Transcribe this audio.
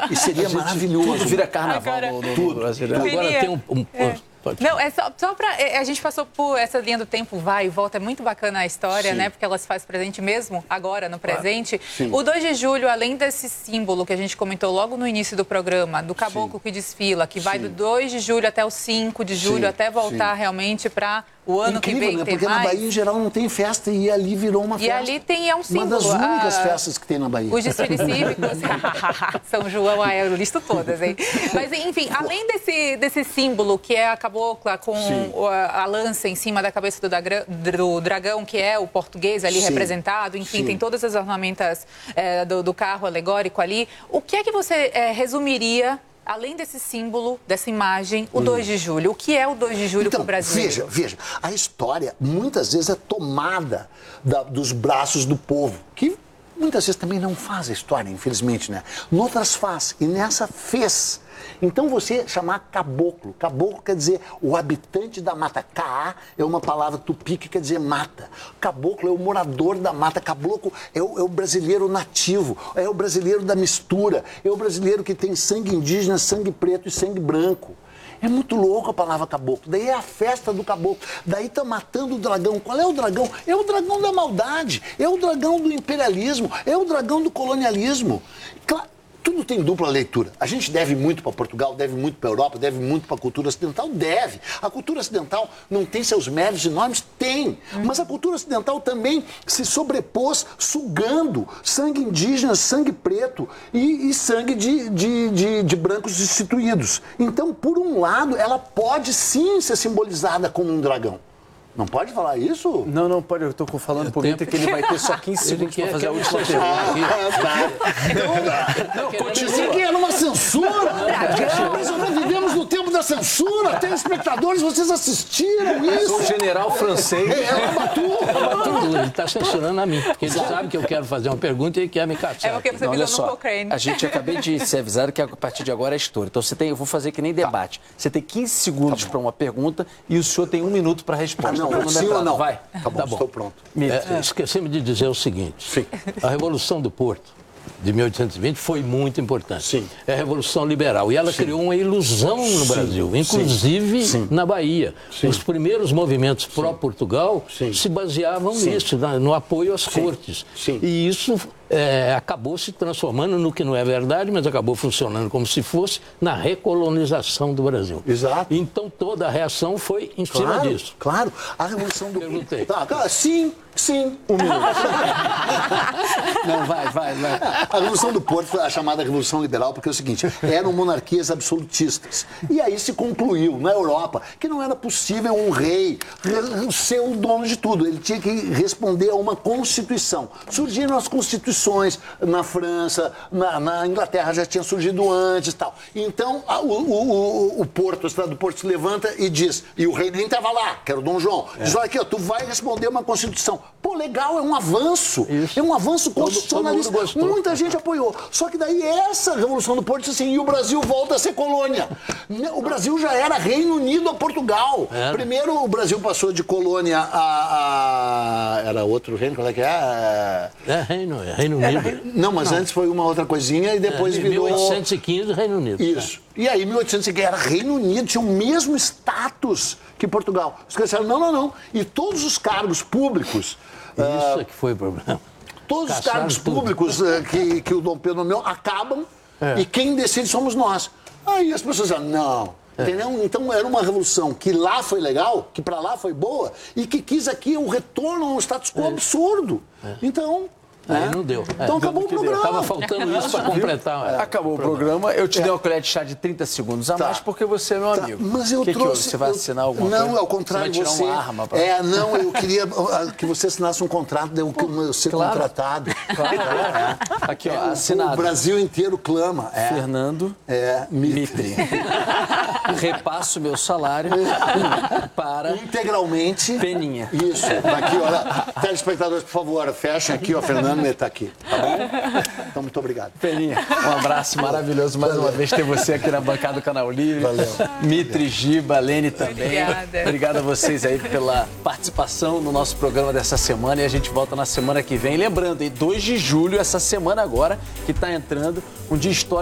E seria maravilhoso. Tudo vira carnaval no Brasil. Agora tem Não, é só para... A gente passou por essa linha do tempo, vai e volta. É muito bacana a história, Sim. né? Porque ela se faz presente mesmo agora, no presente. Sim. O 2 de julho, além desse símbolo que a gente comentou logo no início do programa, do caboclo que desfila, que vai do 2 de julho até o 5 de julho, até voltar realmente para o ano que vem, né? tem Porque mais. na Bahia, em geral, não tem festa e ali virou uma festa. E ali é um símbolo. Uma das únicas festas que tem na Bahia. Os desfiles cívicos, São João, eu listo todas, hein? Mas, enfim, além desse símbolo que é a cabocla com a lança em cima da cabeça do dragão, que é o português ali representado, enfim, tem todas as ornamentas do carro alegórico ali. O que é que você resumiria, além desse símbolo, dessa imagem, o 2 de julho? O que é o 2 de julho para o Brasil? Veja, a história muitas vezes é tomada dos braços do povo, que muitas vezes também não faz a história, infelizmente, né? Noutras faz, e nessa fez. Então você chamar caboclo, caboclo quer dizer o habitante da mata. Caá é uma palavra tupi que quer dizer mata. Caboclo é o morador da mata. Caboclo é o brasileiro nativo, é o brasileiro da mistura, é o brasileiro que tem sangue indígena, sangue preto e sangue branco. É muito louco a palavra caboclo. Daí é a festa do caboclo. Daí tá matando o dragão. Qual é o dragão? É o dragão da maldade. É o dragão do imperialismo. É o dragão do colonialismo. Tudo tem dupla leitura. A gente deve muito para Portugal, deve muito para a Europa, deve muito para a cultura ocidental? Deve. A cultura ocidental não tem seus méritos enormes? Tem. Mas a cultura ocidental também se sobrepôs sugando sangue indígena, sangue preto e sangue de brancos destituídos. Então, por um lado, ela pode sim ser simbolizada como um dragão. Não pode falar isso? Não pode. Eu estou falando por mim que ele vai ter só 15 segundos para fazer a última pergunta. Isso aqui era uma censura. Nós sobrevivemos no tempo da censura. Telespectadores, vocês assistiram isso? Eu sou o general francês. Ele está censurando a mim, porque ele sabe que eu quero fazer uma pergunta e quer me caçar. É porque você me deu no Cochrane. A gente acabei de ser avisado que a partir de agora é história. Então eu vou fazer que nem debate. Você tem 15 segundos para uma pergunta e o senhor tem 1 minuto para a resposta. Sim ou não? Vai. Tá bom, estou pronto. Esqueci-me de dizer o seguinte. A Revolução do Porto de 1820 foi muito importante. Sim. É a Revolução Liberal. E ela criou uma ilusão no Brasil, inclusive na Bahia. Os primeiros movimentos pró-Portugal se baseavam nisso, no apoio às cortes. E isso acabou se transformando no que não é verdade, mas acabou funcionando como se fosse na recolonização do Brasil. Exato. Então toda a reação foi em cima disso. Claro. A Revolução do Perguntei. Sim, 1 minuto. Não, vai. A Revolução do Porto foi a chamada Revolução Liberal, porque é o seguinte, eram monarquias absolutistas. E aí se concluiu na Europa que não era possível um rei ser o dono de tudo. Ele tinha que responder a uma Constituição. Surgiram as constituições na França, na Inglaterra já tinha surgido antes e tal. Então o Porto, a cidade do Porto se levanta e diz, e o rei nem estava lá, que era o Dom João, diz, olha aqui, ó, tu vai responder uma Constituição. Pô, legal, é um avanço. Isso. É um avanço constitucionalista. Muita gente apoiou. Só que daí essa Revolução do Porto disse assim, e o Brasil volta a ser colônia. O Brasil já era Reino Unido a Portugal. Primeiro o Brasil passou de colônia era outro reino, qual é que é? Reino Unido. Não, mas antes foi uma outra coisinha e depois virou... 1815, Reino Unido. Isso. E aí, 1815, era Reino Unido, tinha o mesmo status que Portugal. Os caras disseram, não. E todos os cargos públicos... Isso é que foi o problema. Todos os cargos públicos que o Dom Pedro nomeou acabam e quem decide somos nós. Aí as pessoas dizem, não. Entendeu? Então era uma revolução que lá foi legal, que para lá foi boa e que quis aqui o retorno a um status quo absurdo. Então... Aí não deu. Então acabou o programa. Estava faltando isso para completar. Acabou o programa. Eu te dei uma colher de chá de 30 segundos a mais porque você é meu amigo. Mas eu trouxe... Você vai assinar alguma coisa? Não, ao contrário, você vai tirar uma arma pra... Não, eu queria que você assinasse um contrato de eu ser contratado. Claro. Aqui, ó, assinado. O Brasil inteiro clama. Fernando Mitre. Repasso meu salário para... Integralmente. Peninha. Isso. Aqui, olha. Telespectadores, por favor, fechem aqui, ó, Fernando está aqui, tá bom? Então, muito obrigado. Peninha, um abraço maravilhoso mais uma vez ter você aqui na bancada do Canal Livre. Valeu. Mitre, Giba, Lene também. Obrigada. Obrigado a vocês aí pela participação no nosso programa dessa semana e a gente volta na semana que vem. Lembrando, 2 de julho, essa semana agora, que está entrando, um dia histórico.